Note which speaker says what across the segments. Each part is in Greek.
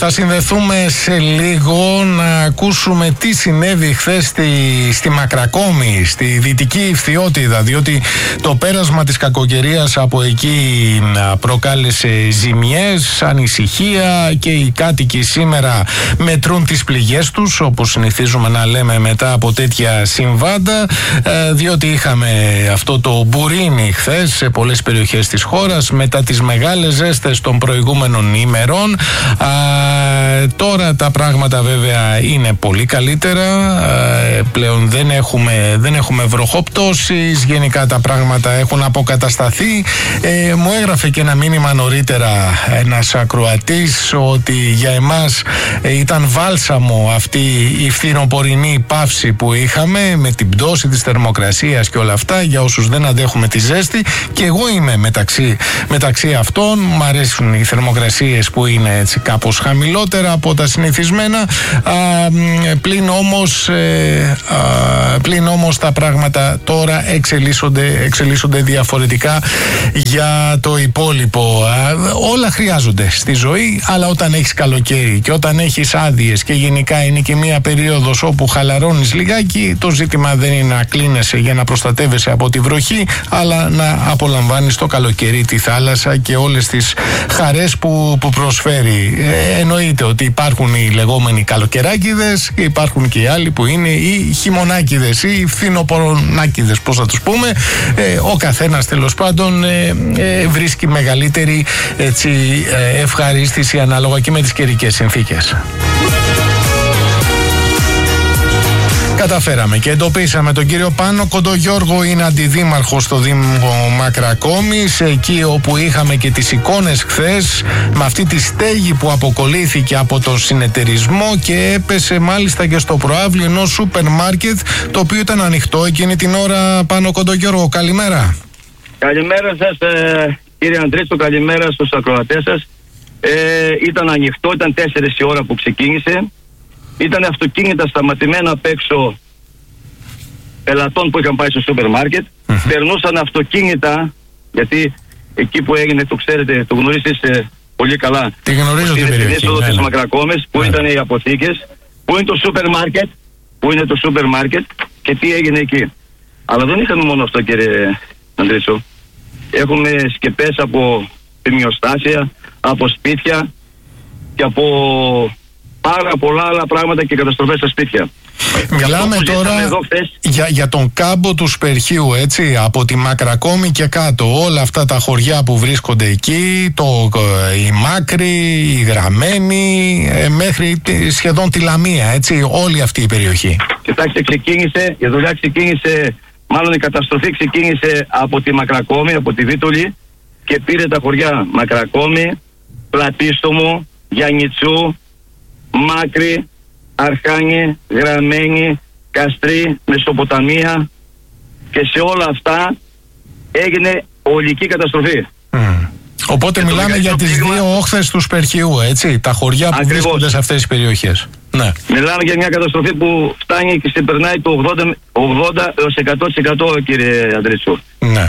Speaker 1: Θα συνδεθούμε σε λίγο να ακούσουμε τι συνέβη χθες στη Μακρακόμη, στη Δυτική Ιφθυότητα, διότι το πέρασμα της κακοκαιρίας από εκεί προκάλεσε ζημιές, ανησυχία και οι κάτοικοι σήμερα μετρούν τις πληγές τους, όπως συνηθίζουμε να λέμε μετά από τέτοια συμβάντα, διότι είχαμε αυτό το μπουρίνι χθες σε πολλές περιοχές της χώρας μετά τις μεγάλες ζέστες των προηγούμενων ημερών. Τώρα τα πράγματα βέβαια είναι πολύ καλύτερα, πλέον δεν έχουμε βροχοπτώσεις, γενικά τα πράγματα έχουν αποκατασταθεί. Μου έγραφε και ένα μήνυμα νωρίτερα ένας ακροατής ότι για εμάς ήταν βάλσαμο αυτή η φθινοπορεινή παύση που είχαμε με την πτώση της θερμοκρασίας και όλα αυτά, για όσους δεν αντέχουμε τη ζέστη, και εγώ είμαι μεταξύ αυτών. Μ' αρέσουν οι θερμοκρασίες που είναι έτσι κάπως χαμηλότερα από τα συνηθισμένα, πλην όμως τα πράγματα τώρα εξελίσσονται διαφορετικά για το υπόλοιπο. Όλα χρειάζονται στη ζωή, αλλά όταν έχεις καλοκαίρι και όταν έχεις άδειες και γενικά είναι και μία περίοδος όπου χαλαρώνεις λιγάκι, το ζήτημα δεν είναι να κλείνεσαι για να προστατεύεσαι από τη βροχή, αλλά να απολαμβάνεις το καλοκαίρι, τη θάλασσα και όλες τις χαρές που προσφέρει. Εννοείται ότι υπάρχουν οι λεγόμενοι καλοκαιράκηδες και υπάρχουν και οι άλλοι που είναι οι χειμωνάκηδες ή φθινοπορονάκηδες, πώς θα τους πούμε. Ο καθένας τέλος πάντων βρίσκει μεγαλύτερη ευχαρίστηση ανάλογα και με τις καιρικές συνθήκες. Καταφέραμε και εντοπίσαμε τον κύριο Πάνο Κοντογιώργο, είναι αντιδήμαρχος στο Δήμο Μακρακόμης, εκεί όπου είχαμε και τις εικόνες χθες με αυτή τη στέγη που αποκολλήθηκε από το συνεταιρισμό και έπεσε μάλιστα και στο προαύλιο ενός σούπερ μάρκετ, το οποίο ήταν ανοιχτό εκείνη την ώρα. Πάνο Κοντογιώργο, καλημέρα.
Speaker 2: Καλημέρα σας κύριε Αντρίτσο, καλημέρα στους ακροατές σας. Ήταν ανοιχτό, ήταν 4 η ώρα που ξεκίνησε. Ήταν αυτοκίνητα σταματημένα απ' έξω πελατών που είχαν πάει στο σούπερ μάρκετ. Περνούσαν αυτοκίνητα, γιατί εκεί που έγινε, το ξέρετε, το γνωρίζετε πολύ καλά.
Speaker 1: Τι γνωρίζω την περιοχή.
Speaker 2: Στην είσοδο της Μακρακόμης, που ήταν οι αποθήκες, που είναι το σούπερ μάρκετ, και τι έγινε εκεί. Αλλά δεν είχαμε μόνο αυτό, κύριε Αντρίτσο. Έχουμε σκεπές από πυμιοστάσια, από σπίτια και από πάρα πολλά άλλα πράγματα και καταστροφές στα σπίτια.
Speaker 1: Μιλάμε τώρα για τον κάμπο του Σπερχείου, έτσι, από τη Μακρακόμη και κάτω, όλα αυτά τα χωριά που βρίσκονται εκεί, η Μάκρη, η Γραμμένη, μέχρι σχεδόν τη Λαμία, έτσι, όλη αυτή η περιοχή.
Speaker 2: Κοιτάξτε, η δουλειά ξεκίνησε, μάλλον η καταστροφή ξεκίνησε από τη Μακρακόμη, από τη Βίτολη, και πήρε τα χωριά Μακρακόμη, Πλατίστομο, Γιαννιτσού, Μάκρη, Αρχάνη, Γραμμένη, Καστρί, Μεσοποταμία, και σε όλα αυτά έγινε ολική καταστροφή.
Speaker 1: Οπότε μιλάμε για τις δύο όχθες του Σπερχείου, έτσι, τα χωριά που βρίσκονται σε αυτές τις περιοχές. Ναι.
Speaker 2: Μιλάμε για μια καταστροφή που φτάνει και ξεπερνάει το 80 έως 100%, κύριε Αντρίτσο.
Speaker 1: Ναι.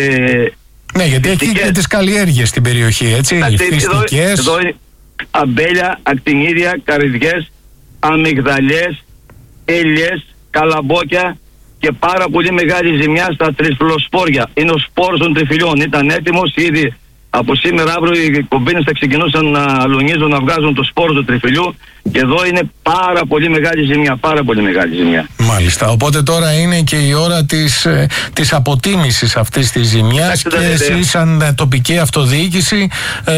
Speaker 1: Ναι, γιατί
Speaker 2: φυστικές,
Speaker 1: έχει και τις καλλιέργειες στην περιοχή, έτσι, φυστικές.
Speaker 2: Εδώ είναι αμπέλια, ακτινίδια, καρυδιές, αμυγδαλιές, έλιες, καλαμπόκια και πάρα πολύ μεγάλη ζημιά στα τριφυλοσπόρια. Είναι ο σπόρος των τριφυλιών. Ήταν έτοιμος ήδη από σήμερα, αύριο οι κομπίνες θα ξεκινούσαν να αλωνίζουν, να βγάζουν το σπόρο του τριφυλιού, και εδώ είναι πάρα πολύ μεγάλη ζημιά,
Speaker 1: Μάλιστα, οπότε τώρα είναι και η ώρα της αποτίμησης αυτής της ζημιάς και εσείς σαν τοπική αυτοδιοίκηση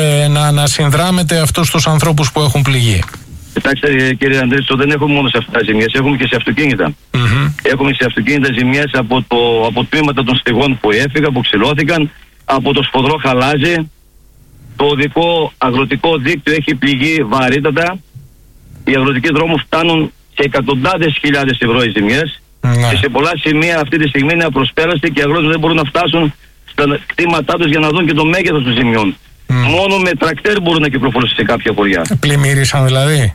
Speaker 1: να συνδράμετε αυτούς τους ανθρώπους που έχουν πληγεί.
Speaker 2: Κοιτάξτε, κύριε Αντρίτσο, δεν έχουμε μόνο σε αυτά ζημιές, έχουμε και σε αυτοκίνητα. Έχουμε σε αυτοκίνητα ζημιές από τμήματα των στεγών που έφυγαν, που ξυλώθηκαν, από το σφοδρό χαλάζι. Το οδικό αγροτικό δίκτυο έχει πληγεί βαρύτατα. Οι αγροτικοί δρόμοι φτάνουν σε εκατοντάδες χιλιάδες ευρώ οι ζημιές. Και σε πολλά σημεία αυτή τη στιγμή είναι απροσπέραστοι και οι αγρότες δεν μπορούν να φτάσουν στα κτήματά τους για να δουν και το μέγεθος των ζημιών. Μόνο με τρακτέρ μπορούν να κυκλοφορήσουν σε κάποια χωριά.
Speaker 1: Πλημμύρισαν δηλαδή.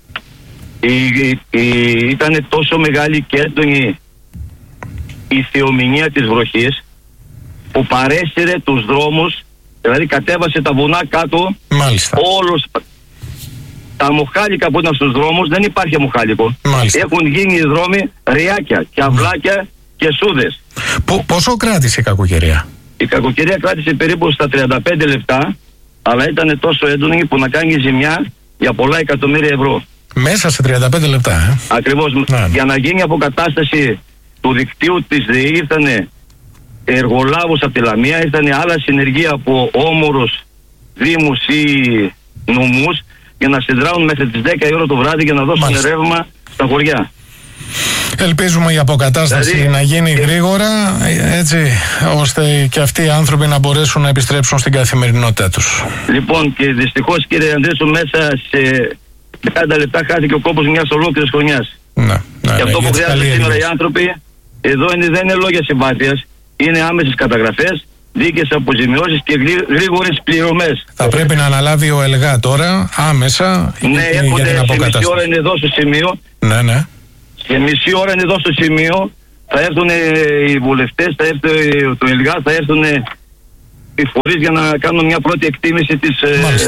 Speaker 2: Ήταν τόσο μεγάλη και έντονη η θεομηνία της βροχής που παρέσυρε τους δρόμους, δηλαδή κατέβασε τα βουνά κάτω.
Speaker 1: Μάλιστα.
Speaker 2: Όλος. τα μοχάλικα που ήταν στους δρόμους δεν υπάρχει μοχάλικο. Έχουν γίνει οι δρόμοι ριάκια και αυλάκια και σούδες.
Speaker 1: Πόσο κράτησε η κακοκαιρία?
Speaker 2: Η κακοκαιρία κράτησε περίπου στα 35 λεπτά, αλλά ήταν τόσο έντονη που να κάνει ζημιά για πολλά εκατομμύρια ευρώ.
Speaker 1: Μέσα σε 35 λεπτά,
Speaker 2: Ακριβώς. Για να γίνει αποκατάσταση του δικτύου της ΔΕΗ ήρθανε εργολάβους από τη Λαμία, ήρθανε άλλα συνεργεία από όμορους δήμους ή νομούς για να συνδράουν μέχρι τις 10 η ώρα το βράδυ για να δώσουν ρεύμα στα χωριά.
Speaker 1: Ελπίζουμε η αποκατάσταση να γίνει γρήγορα, έτσι ώστε και αυτοί οι άνθρωποι να μπορέσουν να επιστρέψουν στην καθημερινότητά τους.
Speaker 2: Λοιπόν, και δυστυχώς κύριε Ανδρέσου, μέσα σε 30 λεπτά χάθηκε ο κόπος μιας ολόκληρης χρονιάς. Και αυτό που χρειάζονται σήμερα οι άνθρωποι εδώ δεν είναι λόγια συμπάθειας, είναι άμεσες καταγραφές, δίκες αποζημιώσεις και γρήγορες πληρωμές.
Speaker 1: Θα πρέπει να αναλάβει ο ΕΛΓΑ τώρα άμεσα για την αποκατάσταση.
Speaker 2: Σε μισή ώρα είναι εδώ στο σημείο.
Speaker 1: Ναι.
Speaker 2: Σε μισή ώρα είναι εδώ στο σημείο. Θα έρθουν οι βουλευτές, θα έρθει το ΕΛΓΑ, θα έρθουν οι φορείς για να κάνουν μια πρώτη εκτίμηση της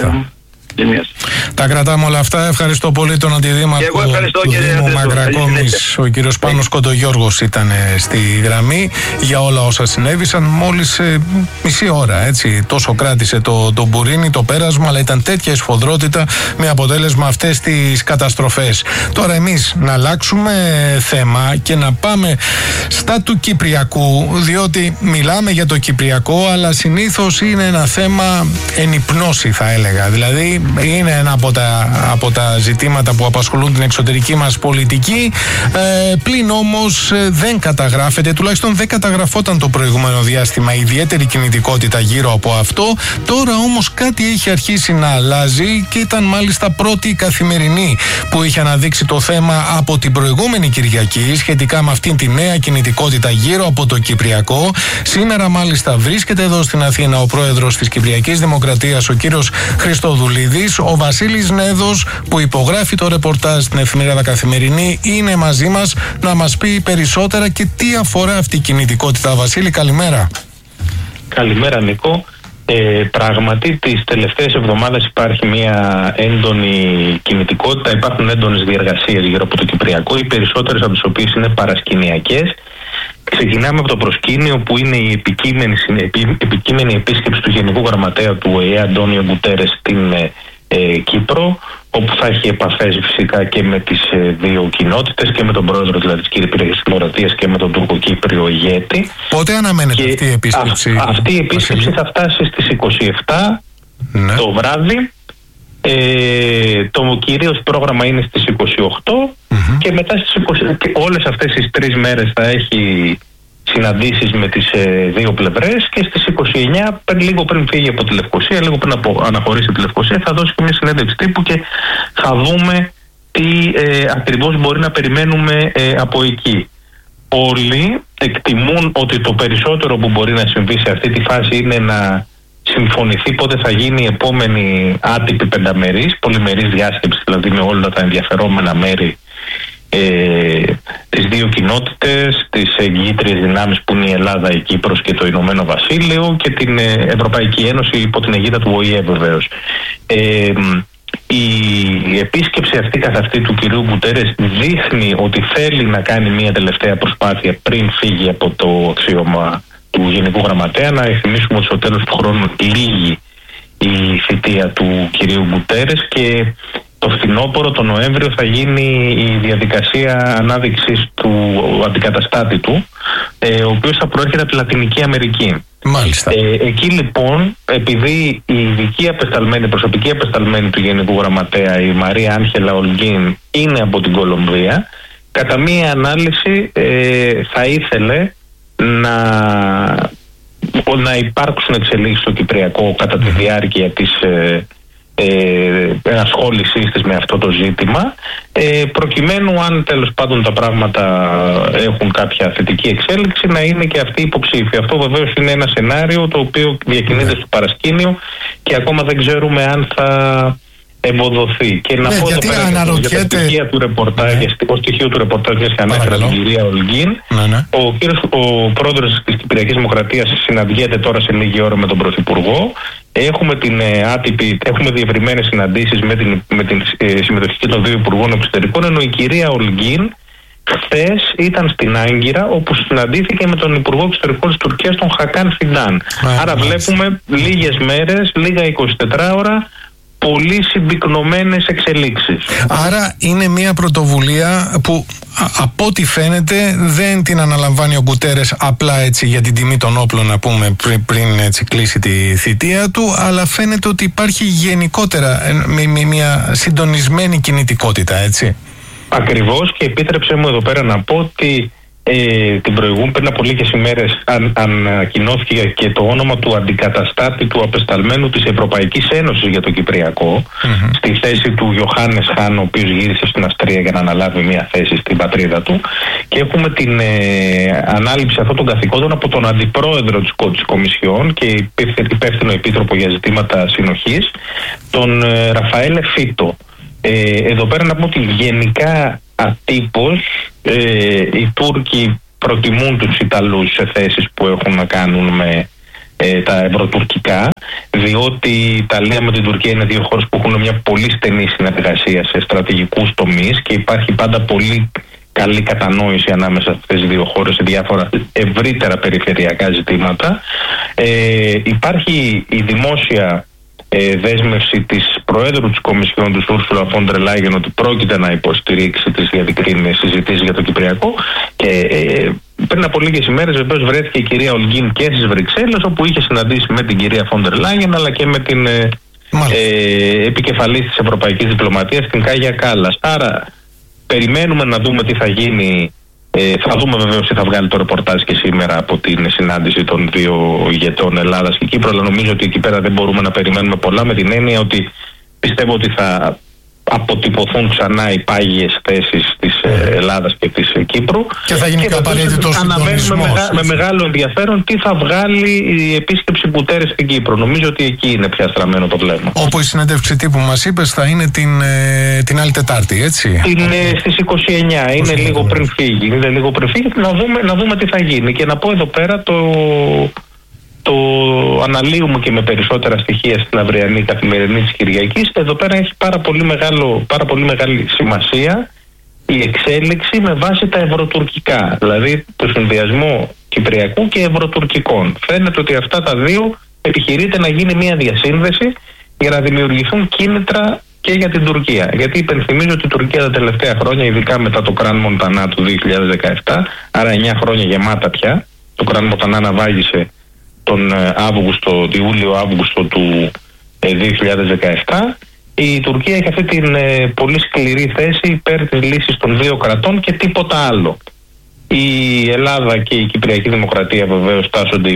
Speaker 2: ζημίας.
Speaker 1: Τα κρατάμε όλα αυτά. Ευχαριστώ πολύ τον Αντιδήμαρχο του Δήμου Μακρακόμης, ο κύριος Πάνος Κοντογιώργος ήταν στη γραμμή για όλα όσα συνέβησαν. Μόλις μισή ώρα, έτσι. Τόσο κράτησε το μπουρίνι, το πέρασμα, αλλά ήταν τέτοια σφοδρότητα με αποτέλεσμα αυτές τις καταστροφές. Τώρα εμείς να αλλάξουμε θέμα και να πάμε στα του Κυπριακού, διότι μιλάμε για το Κυπριακό, αλλά συνήθως είναι ένα θέμα εν υπνώση, θα έλεγα. Δηλαδή είναι ένα από τα ζητήματα που απασχολούν την εξωτερική μας πολιτική, πλην όμως δεν καταγράφεται, τουλάχιστον δεν καταγραφόταν το προηγούμενο διάστημα ιδιαίτερη κινητικότητα γύρω από αυτό. Τώρα όμως κάτι έχει αρχίσει να αλλάζει και ήταν μάλιστα πρώτη καθημερινή που είχε αναδείξει το θέμα από την προηγούμενη Κυριακή σχετικά με αυτήν τη νέα κινητικότητα γύρω από το Κυπριακό. Σήμερα μάλιστα βρίσκεται εδώ στην Αθήνα ο πρόεδρος της Κυπριακής Δημοκρατίας, ο κύριος Χριστοδουλίδης. Ο Βασίλης Νέδος, που υπογράφει το ρεπορτάζ στην εφημερίδα Καθημερινή, είναι μαζί μας να μας πει περισσότερα και τι αφορά αυτή η κινητικότητα. Βασίλη, καλημέρα.
Speaker 3: Καλημέρα, Νίκο. Πράγματι, τις τελευταίες εβδομάδες υπάρχει μια έντονη κινητικότητα, υπάρχουν έντονες διεργασίες γύρω από το Κυπριακό, οι περισσότερες από τις οποίες είναι παρασκηνιακές. Ξεκινάμε από το προσκήνιο που είναι η επικείμενη επίσκεψη του Γενικού Γραμματέα του ΟΗΕ, Αντώνιο Γκουτέρες, στην Κύπρο, όπου θα έχει επαφές φυσικά και με τις δύο κοινότητες και με τον πρόεδρο δηλαδή της Κυπριακής Δημοκρατίας και με τον Τουρκοκύπριο ηγέτη.
Speaker 1: Πότε αναμένεται αυτή η επίσκεψη?
Speaker 3: Αυτή η επίσκεψη θα φτάσει στις 27 το βράδυ. Το κυρίως πρόγραμμα είναι στις 28 και μετά στις 20, και όλες αυτές τις 3 μέρες θα έχει συναντήσεις με τις δύο πλευρές και στις 29, λίγο πριν φύγει από τη Λευκοσία, λίγο πριν αναχωρήσει από τη Λευκοσία, θα δώσει και μια συνέντευξη τύπου και θα δούμε τι ακριβώς μπορεί να περιμένουμε από εκεί. Όλοι εκτιμούν ότι το περισσότερο που μπορεί να συμβεί σε αυτή τη φάση είναι να συμφωνηθεί πότε θα γίνει η επόμενη άτυπη πενταμερής, πολυμερής διάσκεψη, δηλαδή με όλα τα ενδιαφερόμενα μέρη, τις δύο κοινότητες, τις εγγυήτριες δυνάμεις που είναι η Ελλάδα, η Κύπρος και το Ηνωμένο Βασίλειο και την Ευρωπαϊκή Ένωση υπό την αιγίδα του ΟΗΕ βεβαίως. Η επίσκεψη αυτή καθ' αυτή του κυρίου Γκουτέρες δείχνει ότι θέλει να κάνει μια τελευταία προσπάθεια πριν φύγει από το αξίωμα του Γενικού Γραμματέα. Να θυμίσουμε ότι στο τέλος του χρόνου λύγει η θητεία του κυρίου Γκουτέρες και το φθινόπωρο, τον Νοέμβριο, θα γίνει η διαδικασία ανάδειξης του αντικαταστάτη του, ο οποίος θα προέρχεται από τη Λατινική Αμερική.
Speaker 1: Μάλιστα.
Speaker 3: Εκεί λοιπόν, επειδή η ειδική απεσταλμένη, προσωπική απεσταλμένη του Γενικού Γραμματέα, η Μαρία Άγχελα Ολγκίν, είναι από την Κολομβία, κατά μία ανάλυση θα ήθελε να υπάρξουν εξελίξεις στο Κυπριακό κατά τη διάρκεια της ενασχόλησής της με αυτό το ζήτημα, προκειμένου, αν τέλος πάντων τα πράγματα έχουν κάποια θετική εξέλιξη, να είναι και αυτή υποψήφια. Αυτό βεβαίως είναι ένα σενάριο το οποίο διακινείται στο παρασκήνιο και ακόμα δεν ξέρουμε αν θα εμποδοθεί. Και να πω
Speaker 1: γιατί
Speaker 3: για τα στοιχεία του ρεπορτάζ, στοιχείο του ρεπορτάζ και ανέφερα την κυρία Ολγκίν. Ο πρόεδρος της Κυπριακής Δημοκρατίας συναντιέται τώρα σε λίγη ώρα με τον Πρωθυπουργό. Έχουμε έχουμε διευρυμένες συναντήσεις με την συμμετοχή των δύο Υπουργών Εξωτερικών, ενώ η κυρία Ολγκίν χθες ήταν στην Άγκυρα, όπου συναντήθηκε με τον Υπουργό Εξωτερικών της Τουρκίας, τον Χακάν Φιντάν. Άρα βλέπουμε λίγες μέρες, λίγα 24 ώρα, πολύ συμπυκνωμένες εξελίξεις.
Speaker 1: Άρα είναι μια πρωτοβουλία που από ό,τι φαίνεται δεν την αναλαμβάνει ο Γκουτέρες απλά έτσι για την τιμή των όπλων, να πούμε, πριν έτσι κλείσει τη θητεία του, αλλά φαίνεται ότι υπάρχει γενικότερα μια συντονισμένη κινητικότητα, έτσι.
Speaker 3: Ακριβώς, και επίτρεψε μου εδώ πέρα να πω ότι πριν από λίγες ημέρες ανακοινώθηκε και το όνομα του αντικαταστάτη του απεσταλμένου της Ευρωπαϊκής Ένωσης για το Κυπριακό, στη θέση του Ιωάννης Χάν, ο οποίος γύρισε στην Αυστρία για να αναλάβει μια θέση στην πατρίδα του, και έχουμε την ανάληψη αυτών των καθηκόντων από τον αντιπρόεδρο της Κομισιόν και υπεύθυνο επίτροπο για ζητήματα συνοχής, τον Ραφαέλε Φίτο. Εδώ πέρα να πούμε ότι γενικά ατύπως οι Τούρκοι προτιμούν τους Ιταλούς σε θέσεις που έχουν να κάνουν με τα ευρωτουρκικά, διότι η Ιταλία με την Τουρκία είναι δύο χώρες που έχουν μια πολύ στενή συνεργασία σε στρατηγικούς τομείς και υπάρχει πάντα πολύ καλή κατανόηση ανάμεσα σε αυτές τις δύο χώρες σε διάφορα ευρύτερα περιφερειακά ζητήματα. Υπάρχει η δημόσια δέσμευση της Προέδρου της Κομισιόν του Ούρσουλα φον ντερ Λάιεν ότι πρόκειται να υποστηρίξει τις διαδικρίνες συζητήσεις για το Κυπριακό, και πριν από λίγες ημέρες βεβαίως βρέθηκε η κυρία Ολγκίν και στις Βρυξέλλες, όπου είχε συναντήσει με την κυρία φον ντερ Λάιεν αλλά και με την επικεφαλής της Ευρωπαϊκής Διπλωματίας, την Κάγια Κάλλας. Άρα περιμένουμε να δούμε τι θα γίνει. Θα δούμε βεβαίως τι θα βγάλει το ρεπορτάζ και σήμερα από την συνάντηση των δύο ηγετών Ελλάδας και Κύπρου, αλλά νομίζω ότι εκεί πέρα δεν μπορούμε να περιμένουμε πολλά, με την έννοια ότι πιστεύω ότι θα αποτυπωθούν ξανά οι πάγιες θέσεις της Ελλάδας και της Κύπρου,
Speaker 1: και θα γίνει απαραίτητο συντονισμός.
Speaker 3: Με μεγάλο ενδιαφέρον τι θα βγάλει η επίσκεψη Γκουτέρες στην Κύπρο. Νομίζω ότι εκεί είναι πια στραμμένο το βλέμμα.
Speaker 1: Όπου η συνέντευξη τύπου που μας είπες θα είναι την άλλη Τετάρτη, έτσι.
Speaker 3: Είναι στις 29, είναι λίγο πριν φύγει. Να δούμε τι θα γίνει. Και να πω εδώ πέρα το αναλύουμε και με περισσότερα στοιχεία στην αυριανή καθημερινή της Κυριακής. Εδώ πέρα έχει πάρα πολύ μεγάλη σημασία η εξέλιξη με βάση τα ευρωτουρκικά, δηλαδή το συνδυασμό κυπριακού και ευρωτουρκικών. Φαίνεται ότι αυτά τα δύο επιχειρείται να γίνει μια διασύνδεση για να δημιουργηθούν κίνητρα και για την Τουρκία. Γιατί υπενθυμίζω ότι η Τουρκία τα τελευταία χρόνια, ειδικά μετά το Κραν Μοντανά του 2017, άρα 9 χρόνια γεμάτα πια, το Κραν Μοντανά ναυάγησε τον Ιούλιο-Αύγουστο του 2017, η Τουρκία έχει αυτή την πολύ σκληρή θέση υπέρ της λύσης των δύο κρατών και τίποτα άλλο. Η Ελλάδα και η Κυπριακή Δημοκρατία βεβαίως τάσσονται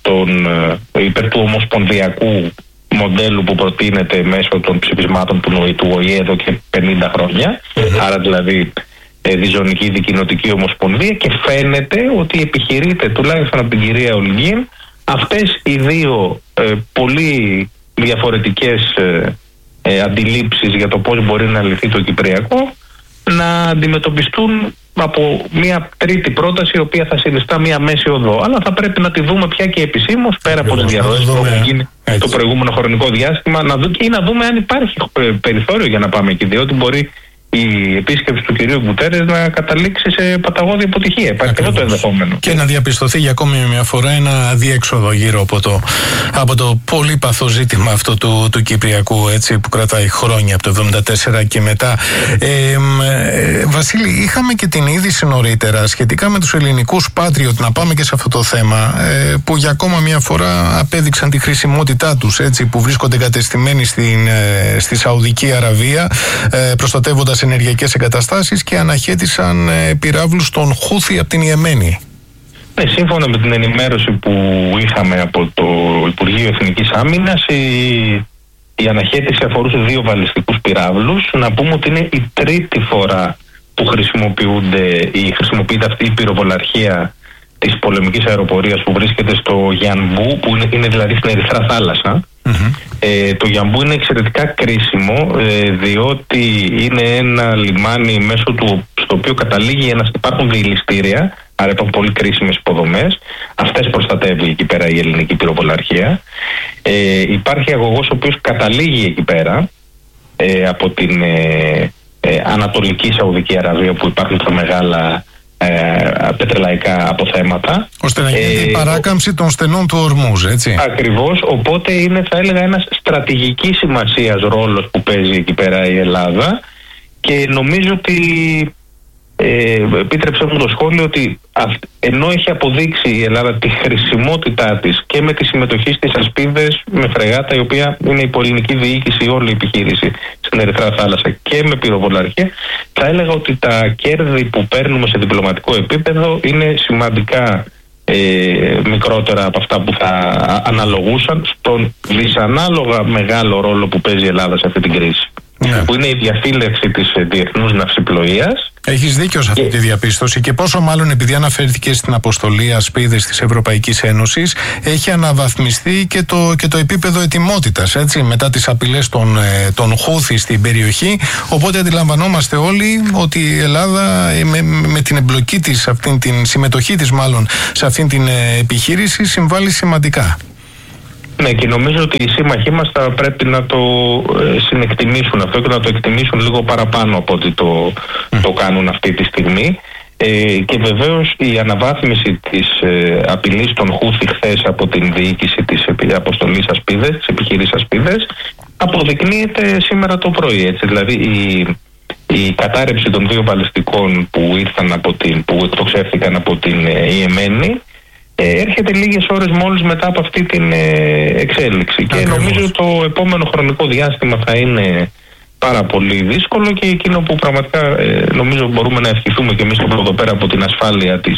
Speaker 3: υπέρ του ομοσπονδιακού μοντέλου που προτείνεται μέσω των ψηφισμάτων του ΟΗΕ εδώ και 50 χρόνια, άρα δηλαδή διζωνική δικοινοτική ομοσπονδία, και φαίνεται ότι επιχειρείται τουλάχιστον από την κυρία Ολγκίν αυτές οι δύο πολύ διαφορετικές αντιλήψεις για το πώς μπορεί να λυθεί το Κυπριακό να αντιμετωπιστούν από μια τρίτη πρόταση, η οποία θα συνιστά μια μέση οδό. Αλλά θα πρέπει να τη δούμε πια και επισήμως, πέρα από τις διαρροές που έχουν γίνει το προηγούμενο χρονικό διάστημα, ή να δούμε αν υπάρχει περιθώριο για να πάμε εκεί, διότι μπορεί η επίσκεψη του κυρίου Γκουτέρες να καταλήξει σε παταγώδη αποτυχία. Υπάρχει αυτό το ενδεχόμενο.
Speaker 1: Και να διαπιστωθεί για ακόμη μια φορά ένα αδιέξοδο γύρω από το πολύπαθο ζήτημα αυτό του Κυπριακού, έτσι, που κρατάει χρόνια από το 1974 και μετά. Βασίλη, είχαμε και την είδηση νωρίτερα σχετικά με τους ελληνικούς Patriot, να πάμε και σε αυτό το θέμα, που για ακόμα μια φορά απέδειξαν τη χρησιμότητά τους, έτσι, που βρίσκονται εγκατεστημένοι στη Σαουδική Αραβία, προστατεύοντας ενεργειακές εγκαταστάσεις, και αναχέτησαν πυράβλους των Χούθι από την Ιεμένη.
Speaker 3: Ναι, σύμφωνα με την ενημέρωση που είχαμε από το Υπουργείο Εθνικής Άμυνας, η αναχέτηση αφορούσε 2 βαλιστικούς πυράβλους. Να πούμε ότι είναι η τρίτη φορά που χρησιμοποιείται αυτή η πυροβολαρχία της πολεμικής αεροπορίας που βρίσκεται στο Γιανμπού, που είναι δηλαδή στην Ερυθρά Θάλασσα. Το Γιαμπού είναι εξαιρετικά κρίσιμο, διότι είναι ένα λιμάνι μέσω του στο οποίο καταλήγει υπάρχουν διελιστήρια, άρα υπάρχουν πολύ κρίσιμες υποδομές. Αυτές προστατεύει εκεί πέρα η ελληνική πυροβολαρχία. Υπάρχει αγωγός ο οποίος καταλήγει εκεί πέρα από την Ανατολική Σαουδική Αραβία, που υπάρχουν τα μεγάλα πετρελαϊκά αποθέματα,
Speaker 1: ώστε να γίνει η παράκαμψη των στενών του Ορμούζ, έτσι.
Speaker 3: Ακριβώς, οπότε είναι, θα έλεγα, ένας στρατηγικής σημασίας ρόλος που παίζει εκεί πέρα η Ελλάδα, και νομίζω ότι επίτρεψε μου το σχόλιο ότι ενώ έχει αποδείξει η Ελλάδα τη χρησιμότητά της και με τη συμμετοχή στις ασπίδες με φρεγάτα, η οποία είναι η πολυελληνική διοίκηση, όλη η επιχείρηση στην Ερυθρά Θάλασσα, και με πυροβολαρχία, θα έλεγα ότι τα κέρδη που παίρνουμε σε διπλωματικό επίπεδο είναι σημαντικά μικρότερα από αυτά που θα αναλογούσαν στον δυσανάλογα μεγάλο ρόλο που παίζει η Ελλάδα σε αυτή την κρίση, που είναι η διαφύλαξη της διεθνούς ναυσιπλοείας.
Speaker 1: Έχεις δίκιο σε αυτή τη διαπίστωση, και πόσο μάλλον επειδή αναφέρθηκε στην αποστολή ασπίδες της Ευρωπαϊκής Ένωσης, έχει αναβαθμιστεί και το επίπεδο ετοιμότητας, έτσι, μετά τις απειλές των Χούθη στην περιοχή. Οπότε αντιλαμβανόμαστε όλοι ότι η Ελλάδα με την εμπλοκή της, την συμμετοχή της μάλλον σε αυτήν την επιχείρηση, συμβάλλει σημαντικά.
Speaker 3: Ναι, και νομίζω ότι οι σύμμαχοί μας θα πρέπει να το συνεκτιμήσουν αυτό και να το εκτιμήσουν λίγο παραπάνω από ότι το κάνουν αυτή τη στιγμή. Και βεβαίως η αναβάθμιση της απειλής των Χούθη χθες από την διοίκηση της αποστολής ασπίδες, της επιχειρήσης ασπίδες, αποδεικνύεται σήμερα το πρωί. Έτσι. Δηλαδή η κατάρρευση των 2 βαλιστικών που εκτοξεύθηκαν από την Ιεμένη έρχεται λίγες ώρες μόλις μετά από αυτή την εξέλιξη. Και νομίζω το επόμενο χρονικό διάστημα θα είναι πάρα πολύ δύσκολο, και εκείνο που πραγματικά νομίζω μπορούμε να ευχηθούμε και εμείς εδώ πέρα από την ασφάλεια της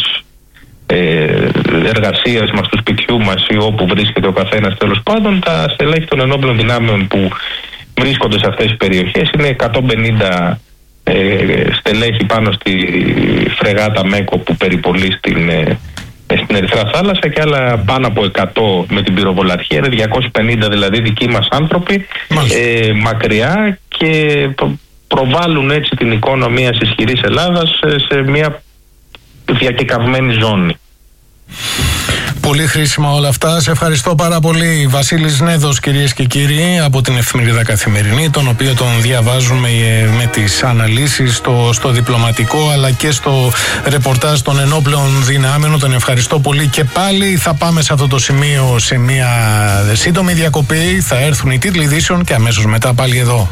Speaker 3: εργασίας μας, του σπιτιού μας ή όπου βρίσκεται ο καθένας, τέλος πάντων, τα στελέχη των ενόπλων δυνάμεων που βρίσκονται σε αυτές τις περιοχές είναι 150 στελέχη πάνω στη φρεγάτα Μέκο που περιπολεί στην Ερυθρά Θάλασσα, και άλλα πάνω από 100 με την πυροβολαρχία. Είναι 250 δηλαδή δικοί μας άνθρωποι μακριά, και προβάλλουν έτσι την εικόνα μιας ισχυρής Ελλάδας σε μια διακεκαυμένη ζώνη.
Speaker 1: Πολύ χρήσιμα όλα αυτά. Σε ευχαριστώ πάρα πολύ. Βασίλης Νέδος, κυρίες και κύριοι, από την εφημερίδα Καθημερινή, τον οποίο τον διαβάζουμε με τις αναλύσεις στο διπλωματικό αλλά και στο ρεπορτάζ των ενόπλων δυνάμεων. Τον ευχαριστώ πολύ, και πάλι θα πάμε σε αυτό το σημείο σε μια σύντομη διακοπή. Θα έρθουν οι τίτλοι ειδήσεων και αμέσως μετά πάλι εδώ.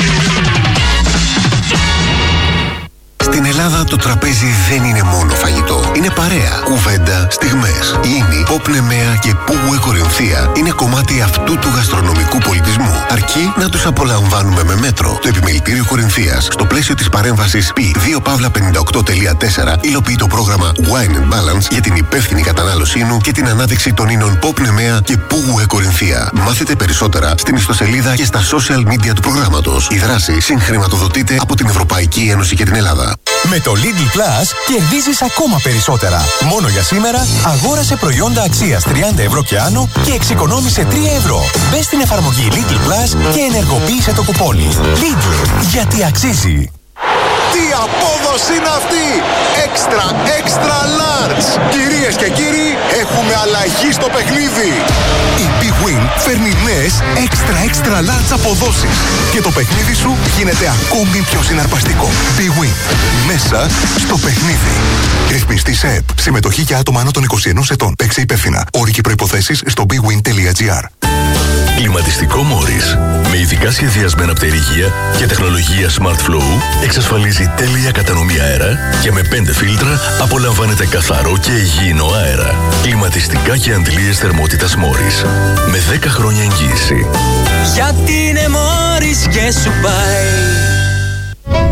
Speaker 4: Στην Ελλάδα το τραπέζι δεν είναι μόνο φαγητό. Είναι παρέα, κουβέντα, στιγμές. Ίνι, Pop Nemea και Πουγουέ Κορινθία είναι κομμάτι αυτού του γαστρονομικού πολιτισμού. Αρκεί να τους απολαμβάνουμε με μέτρο. Το Επιμελητήριο Κορινθίας, στο πλαίσιο της παρέμβασης P2Pavla58.4, υλοποιεί το πρόγραμμα Wine and Balance για την υπεύθυνη κατανάλωσή του και την ανάδειξη των ίνων Pop Nemea και Πουγουέ Κορινθία. Μάθετε περισσότερα στην ιστοσελίδα και στα social media του προγράμματος. Η δράση συγχρηματοδοτείται από την Ευρωπαϊκή Ένωση και την Ελλάδα.
Speaker 5: Με το Lidl Plus κερδίζεις ακόμα περισσότερα. Μόνο για σήμερα αγόρασε προϊόντα αξίας 30 ευρώ και άνω και εξοικονόμησε 3 ευρώ. Μπες στην εφαρμογή Lidl Plus και ενεργοποίησε το κουπόνι. Lidl, γιατί αξίζει.
Speaker 6: Τι απόδοση είναι αυτή! Extra large! Κυρίες και κύριοι, έχουμε αλλαγή στο παιχνίδι!
Speaker 4: Η Big Win φέρνει νέες extra large αποδόσεις και το παιχνίδι σου γίνεται ακόμη πιο συναρπαστικό. Big Win. Μέσα στο παιχνίδι. Ρυθμιστής ΕΕΠ. Συμμετοχή για άτομα άνω των 21 ετών. Παίξε υπεύθυνα. Όροι και προϋποθέσεις στο bigwin.gr.
Speaker 7: Κλιματιστικό Μόρις. Με ειδικά σχεδιασμένα πτερυγεία και τεχνολογία Smart Flow εξασφαλίζει τέλεια κατανομή αέρα και με 5 φίλτρα απολαμβάνετε καθαρό και υγιεινό αέρα. Κλιματιστικά και αντλίες θερμότητας Μόρις. Με 10 χρόνια εγγύηση.
Speaker 8: Γιατί είναι Μόρις και σου πάει.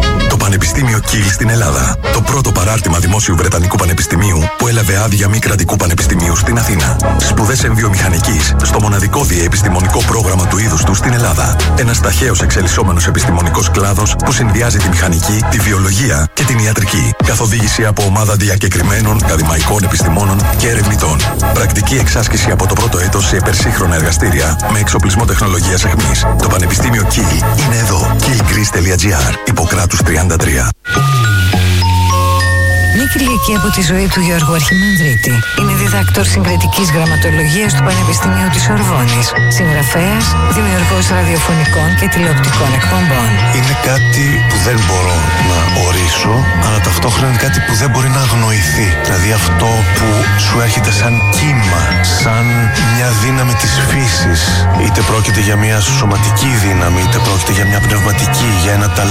Speaker 7: Πανεπιστήμιο Κιλ στην Ελλάδα. Το πρώτο παράρτημα δημόσιου Βρετανικού Πανεπιστημίου που έλαβε άδεια μη κρατικού πανεπιστημίου στην Αθήνα. Σπουδές εμβιομηχανικής στο μοναδικό διεπιστημονικό πρόγραμμα του είδους του στην Ελλάδα. Ένας ταχαίως εξελισσόμενος επιστημονικός κλάδος που συνδυάζει τη μηχανική, τη βιολογία και την ιατρική. Καθοδήγηση από ομάδα διακεκριμένων ακαδημαϊκών επιστημόνων και ερευνητών. Πρακτική εξάσκηση από το πρώτο έτος σε υπερσύγχρονα εργαστήρια με εξοπλισμό τεχνολογίας αιχμής. Το Πανεπιστήμιο Κιλ είναι εδώ. killgreece.gr. Ιπποκράτους 33.
Speaker 8: Νίκη Λυκή από τη ζωή του Γιώργου Αρχιμανδρίτη. Είναι διδάκτορ συγκριτικής γραμματολογίας του Πανεπιστημίου της Σορβόνης. Συγγραφέας, δημιουργός ραδιοφωνικών και τηλεοπτικών εκπομπών.
Speaker 9: Είναι κάτι που δεν μπορώ να ορίσω, αλλά ταυτόχρονα είναι κάτι που δεν μπορεί να αγνοηθεί. Δηλαδή αυτό που σου έρχεται σαν κύμα, σαν μια δύναμη της φύσης. Είτε πρόκειται για μια σωματική δύναμη, είτε πρόκειται για μια πνευματική, για ένα ταλέντο.